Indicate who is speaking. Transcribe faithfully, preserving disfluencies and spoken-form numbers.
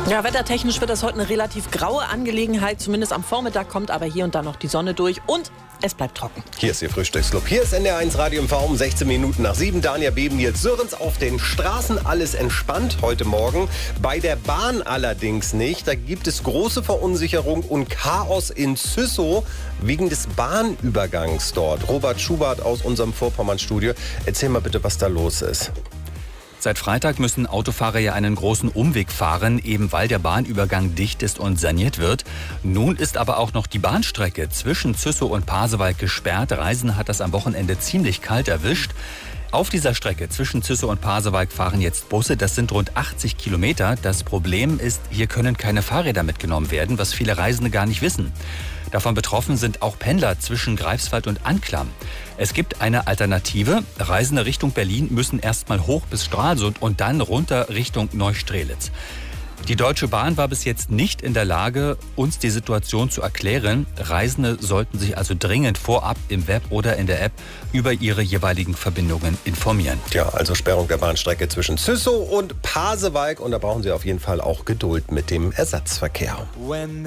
Speaker 1: Ja, wettertechnisch wird das heute eine relativ graue Angelegenheit. Zumindest am Vormittag kommt aber hier und da noch die Sonne durch und es bleibt trocken.
Speaker 2: Hier ist Ihr Frühstücksclub. Hier ist N D R eins Radio M V um sechzehn Minuten nach sieben. Dania Beben, Nils Sörens auf den Straßen. Alles entspannt heute Morgen. Bei der Bahn allerdings nicht. Da gibt es große Verunsicherung und Chaos in Züssow wegen des Bahnübergangs dort. Robert Schubert aus unserem Vorpommern-Studio. Erzähl mal bitte, was da los ist.
Speaker 3: Seit Freitag müssen Autofahrer ja einen großen Umweg fahren, eben weil der Bahnübergang dicht ist und saniert wird. Nun ist aber auch noch die Bahnstrecke zwischen Züssow und Pasewalk gesperrt. Reisende hat das am Wochenende ziemlich kalt erwischt. Auf dieser Strecke zwischen Züssow und Pasewalk fahren jetzt Busse. Das sind rund achtzig Kilometer. Das Problem ist, hier können keine Fahrräder mitgenommen werden, was viele Reisende gar nicht wissen. Davon betroffen sind auch Pendler zwischen Greifswald und Anklam. Es gibt eine Alternative. Reisende Richtung Berlin müssen erstmal hoch bis Stralsund und dann runter Richtung Neustrelitz. Die Deutsche Bahn war bis jetzt nicht in der Lage, uns die Situation zu erklären. Reisende sollten sich also dringend vorab im Web oder in der App über ihre jeweiligen Verbindungen informieren.
Speaker 2: Ja, also Sperrung der Bahnstrecke zwischen Züssow und Pasewalk. Und da brauchen Sie auf jeden Fall auch Geduld mit dem Ersatzverkehr.